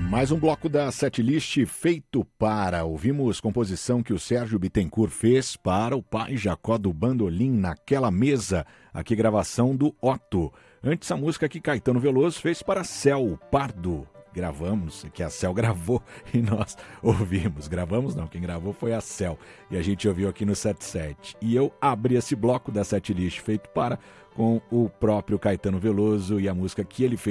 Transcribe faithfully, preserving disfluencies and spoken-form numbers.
Mais um bloco da setlist feito para. Ouvimos composição que o Sérgio Bittencourt fez para o pai Jacó do Bandolim naquela mesa. Aqui gravação do Otto. Antes a música que Caetano Veloso fez para Céu Pardo. Gravamos, que a Céu gravou e nós ouvimos. Gravamos não, quem gravou foi a Céu. E a gente ouviu aqui no setenta e sete. E eu abri esse bloco da setlist feito para com o próprio Caetano Veloso e a música que ele fez